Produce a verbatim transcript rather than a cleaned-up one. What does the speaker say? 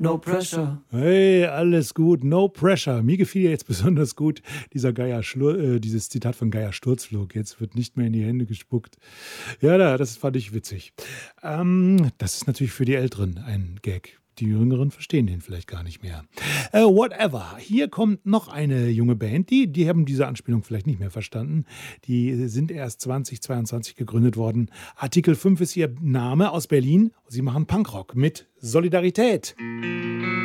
no pressure. Hey, alles gut, no pressure. Mir gefiel jetzt besonders gut dieser Geier Schlur, äh, dieses Zitat von Geier Sturzflug. Jetzt wird nicht mehr in die Hände gespuckt. Ja, da, das fand ich witzig. Ähm, das ist natürlich für die Älteren ein Gag. Die Jüngeren verstehen den vielleicht gar nicht mehr. Äh, whatever. Hier kommt noch eine junge Band, die, die haben diese Anspielung vielleicht nicht mehr verstanden. Die sind erst zwanzig zweiundzwanzig gegründet worden. Artikel fünf ist ihr Name, aus Berlin. Sie machen Punkrock mit Solidarität.